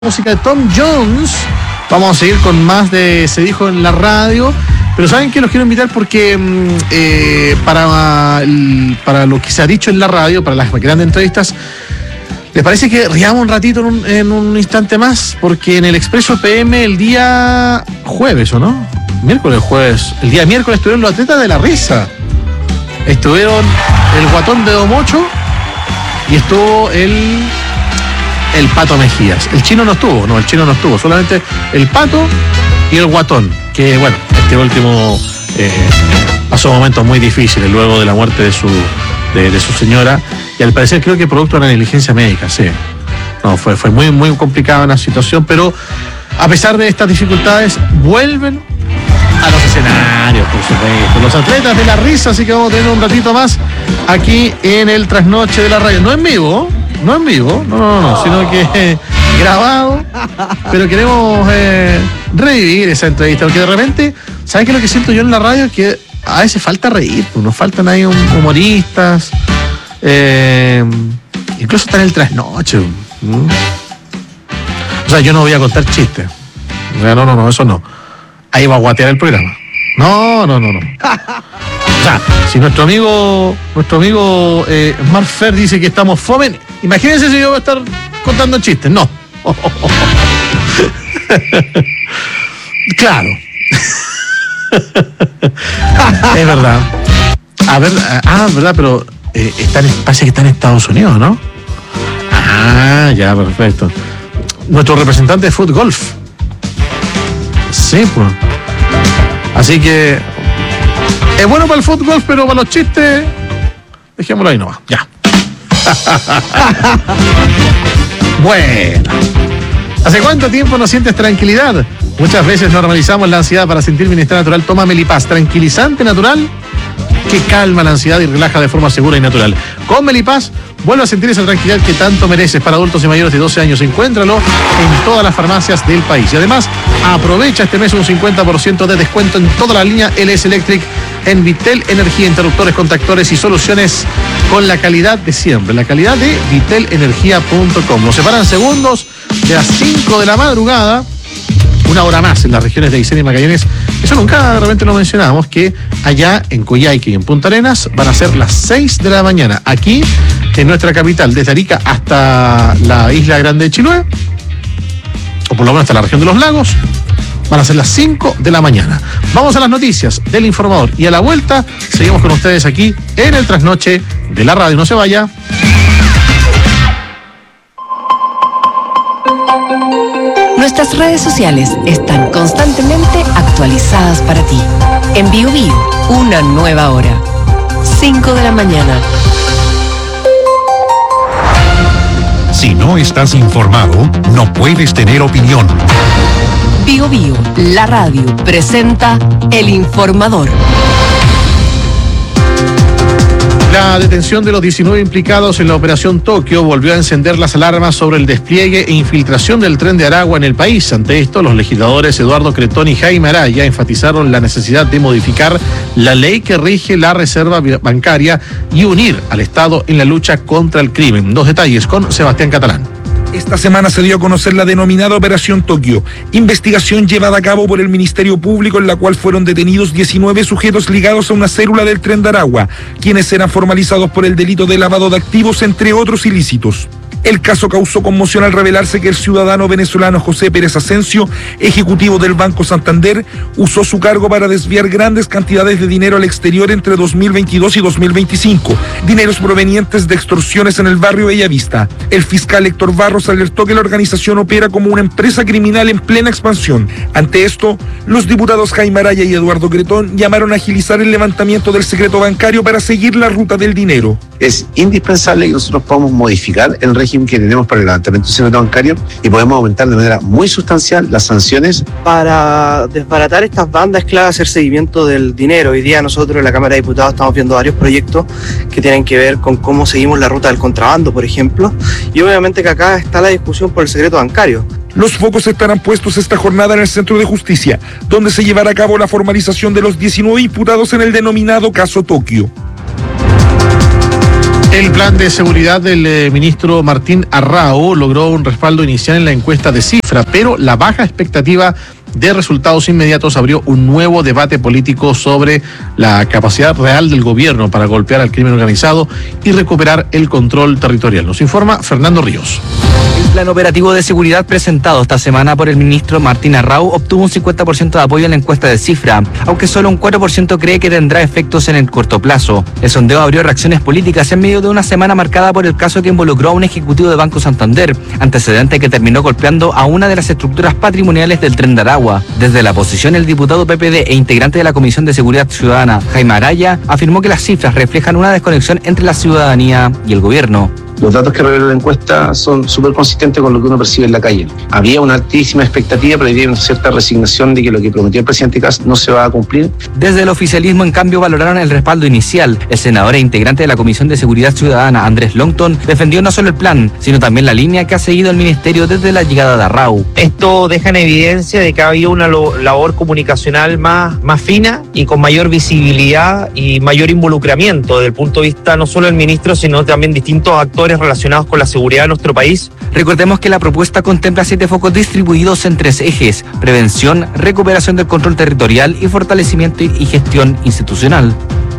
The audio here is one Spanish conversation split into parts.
Música de Tom Jones. Vamos a seguir con más de Se Dijo en la Radio. Pero ¿saben qué? Los quiero invitar porque para lo que se ha dicho en la radio, para las grandes entrevistas, ¿les parece que riamos un ratito en un instante más? Porque en el Expreso PM el día jueves, ¿o no? Jueves. El día miércoles estuvieron los atletas de la risa. Estuvieron el Guatón de Domocho y estuvo el Pato Mejías. El chino no estuvo, solamente el Pato y el Guatón, que bueno, este último pasó momentos muy difíciles luego de la muerte de su señora, y al parecer creo que producto de una negligencia médica, sí. No, fue muy, muy complicada la situación, pero a pesar de estas dificultades, vuelven a los escenarios, por supuesto, los atletas de la risa, así que vamos a tener un ratito más aquí en el Trasnoche de la Radio. No en vivo, sino que grabado, pero queremos revivir esa entrevista, porque de repente, ¿saben qué es lo que siento yo en la radio? Que a veces falta reír, nos faltan ahí humoristas, incluso está en el Trasnoche. O sea, yo no voy a contar chistes, no, eso no. Ahí va a guatear el programa. No. O sea, si nuestro amigo Mark Fer dice que estamos fome, imagínense si yo voy a estar contando chistes. No. Claro. Es verdad. A ver, verdad, pero parece que está en Estados Unidos, ¿no? Ya, perfecto. Nuestro representante de Foot Golf. Sí, pues. Así que es bueno para el Foot Golf, pero para los chistes, dejémoslo ahí nomás. Ya. Bueno. ¿Hace cuánto tiempo no sientes tranquilidad? Muchas veces normalizamos la ansiedad para sentir bienestar natural. Toma Melipaz, tranquilizante natural que calma la ansiedad y relaja de forma segura y natural. Con Melipaz, vuelve a sentir esa tranquilidad que tanto mereces. Para adultos y mayores de 12 años, encuéntralo en todas las farmacias del país. Y además, aprovecha este mes un 50% de descuento en toda la línea LS Electric en Vitel Energía, interruptores, contactores y soluciones con la calidad de siempre. La calidad de vitelenergia.com. Nos separan segundos de las 5 de la madrugada. Una hora más en las regiones de Aysén y Magallanes. Eso nunca de repente lo mencionábamos, que allá en Coyhaique y en Punta Arenas van a ser las 6 de la mañana. Aquí, en nuestra capital, desde Arica hasta la Isla Grande de Chiloé, o por lo menos hasta la región de los lagos, van a ser las 5 de la mañana. Vamos a las noticias del Informador y a la vuelta seguimos con ustedes aquí en el Trasnoche de la Radio. No se vaya. Nuestras redes sociales están constantemente actualizadas para ti. En BioBio, una nueva hora. 5 de la mañana. Si no estás informado, no puedes tener opinión. BioBio, la radio, presenta El Informador. La detención de los 19 implicados en la Operación Tokio volvió a encender las alarmas sobre el despliegue e infiltración del Tren de Aragua en el país. Ante esto, los legisladores Eduardo Cretón y Jaime Araya enfatizaron la necesidad de modificar la ley que rige la reserva bancaria y unir al Estado en la lucha contra el crimen. Dos detalles con Sebastián Catalán. Esta semana se dio a conocer la denominada Operación Tokio, investigación llevada a cabo por el Ministerio Público en la cual fueron detenidos 19 sujetos ligados a una célula del Tren de Aragua, quienes eran formalizados por el delito de lavado de activos, entre otros ilícitos. El caso causó conmoción al revelarse que el ciudadano venezolano José Pérez Asensio, ejecutivo del Banco Santander, usó su cargo para desviar grandes cantidades de dinero al exterior entre 2022 y 2025, dineros provenientes de extorsiones en el barrio Bellavista. El fiscal Héctor Barros alertó que la organización opera como una empresa criminal en plena expansión. Ante esto, los diputados Jaime Araya y Eduardo Cretón llamaron a agilizar el levantamiento del secreto bancario para seguir la ruta del dinero. Es indispensable que nosotros podamos modificar el régimen que tenemos para el levantamiento del secreto bancario y podemos aumentar de manera muy sustancial las sanciones. Para desbaratar estas bandas es clave hacer seguimiento del dinero. Hoy día nosotros en la Cámara de Diputados estamos viendo varios proyectos que tienen que ver con cómo seguimos la ruta del contrabando, por ejemplo, y obviamente que acá está la discusión por el secreto bancario. Los focos estarán puestos esta jornada en el Centro de Justicia, donde se llevará a cabo la formalización de los 19 imputados en el denominado caso Tokio. El plan de seguridad del ministro Martín Arrau logró un respaldo inicial en la encuesta de Cifra, pero la baja expectativa de resultados inmediatos abrió un nuevo debate político sobre la capacidad real del gobierno para golpear al crimen organizado y recuperar el control territorial. Nos informa Fernando Ríos. El plan operativo de seguridad presentado esta semana por el ministro Martín Arrau obtuvo un 50% de apoyo en la encuesta de Cifra, aunque solo un 4% cree que tendrá efectos en el corto plazo. El sondeo abrió reacciones políticas en medio de una semana marcada por el caso que involucró a un ejecutivo de Banco Santander, antecedente que terminó golpeando a una de las estructuras patrimoniales del Tren de Aragua. Desde la oposición, el diputado PPD e integrante de la Comisión de Seguridad Ciudadana, Jaime Araya, afirmó que las cifras reflejan una desconexión entre la ciudadanía y el gobierno. Los datos que revela la encuesta son súper consistentes con lo que uno percibe en la calle. Había una altísima expectativa, pero había una cierta resignación de que lo que prometió el presidente Kast no se va a cumplir. Desde el oficialismo, en cambio, valoraron el respaldo inicial. El senador e integrante de la Comisión de Seguridad Ciudadana, Andrés Longton, defendió no solo el plan, sino también la línea que ha seguido el ministerio desde la llegada de Arrau. Esto deja en evidencia de que ha habido una labor comunicacional más fina y con mayor visibilidad y mayor involucramiento desde el punto de vista no solo del ministro, sino también distintos actores relacionados con la seguridad de nuestro país. Recordemos que la propuesta contempla 7 focos distribuidos en 3 ejes: prevención, recuperación del control territorial y fortalecimiento y gestión institucional.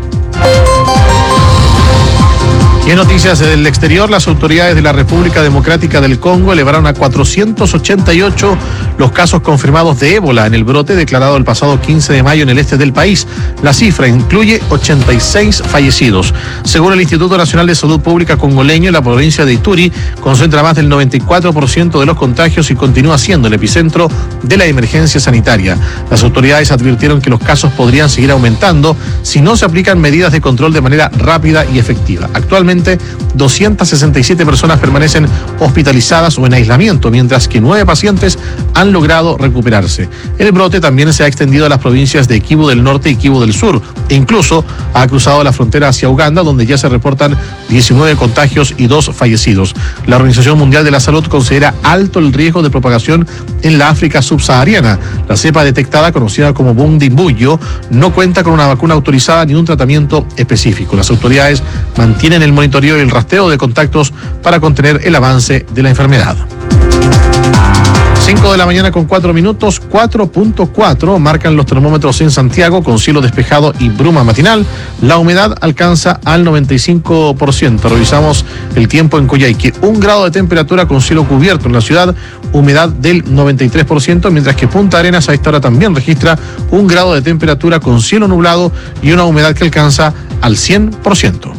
Y en noticias del exterior, las autoridades de la República Democrática del Congo elevaron a 488 los casos confirmados de ébola en el brote declarado el pasado 15 de mayo en el este del país. La cifra incluye 86 fallecidos. Según el Instituto Nacional de Salud Pública congoleño, la provincia de Ituri concentra más del 94% de los contagios y continúa siendo el epicentro de la emergencia sanitaria. Las autoridades advirtieron que los casos podrían seguir aumentando si no se aplican medidas de control de manera rápida y efectiva. Actualmente, 267 personas permanecen hospitalizadas o en aislamiento, mientras que 9 pacientes han logrado recuperarse. El brote también se ha extendido a las provincias de Kivu del Norte y Kivu del Sur, e incluso ha cruzado la frontera hacia Uganda, donde ya se reportan 19 contagios y 2 fallecidos. La Organización Mundial de la Salud considera alto el riesgo de propagación en la África subsahariana. La cepa detectada, conocida como Bundibugyo, no cuenta con una vacuna autorizada ni un tratamiento específico. Las autoridades mantienen el monitoreo y el rastreo de contactos para contener el avance de la enfermedad. 5 de la mañana con 4 minutos, 4.4 marcan los termómetros en Santiago con cielo despejado y bruma matinal. La humedad alcanza al 95%. Revisamos el tiempo en Coyhaique. 1 grado de temperatura con cielo cubierto en la ciudad, humedad del 93%, mientras que Punta Arenas a esta hora también registra 1 grado de temperatura con cielo nublado y una humedad que alcanza al 100%.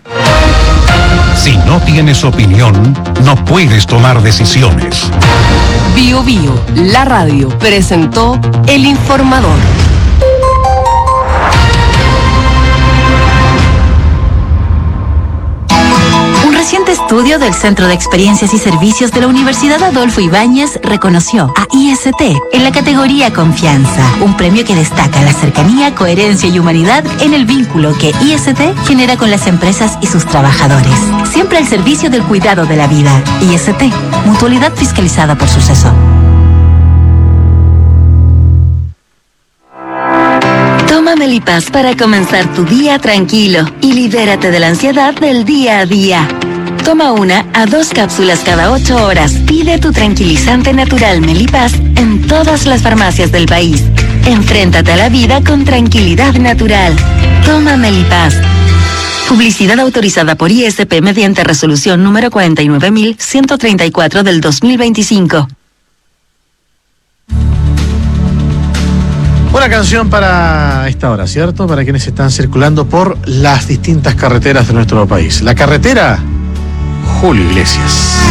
Si no tienes opinión, no puedes tomar decisiones. Bio Bio, la radio, presentó El Informador. Un reciente estudio del Centro de Experiencias y Servicios de la Universidad Adolfo Ibáñez reconoció a IST en la categoría Confianza, un premio que destaca la cercanía, coherencia y humanidad en el vínculo que IST genera con las empresas y sus trabajadores. Siempre al servicio del cuidado de la vida. IST, mutualidad fiscalizada por Suceso. Toma Melipaz para comenzar tu día tranquilo y libérate de la ansiedad del día a día. Toma 1 a 2 cápsulas cada 8 horas. Pide tu tranquilizante natural Melipaz en todas las farmacias del país. Enfréntate a la vida con tranquilidad natural. Toma Melipaz. Publicidad autorizada por ISP mediante resolución número 49.134 del 2025. Una canción para esta hora, ¿cierto? Para quienes están circulando por las distintas carreteras de nuestro país. La carretera Julio Iglesias.